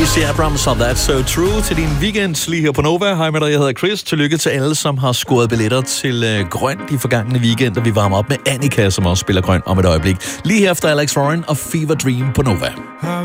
Stacey Abrams og That's So True til din weekend lige her på Nova. Hej med dig, jeg hedder Chris. Tillykke til alle, som har scoret billetter til grøn de forgangne weekend, og vi varmer op med Annika, som også spiller grøn om et øjeblik. Lige her efter Alex Warren og Fever Dream på Nova.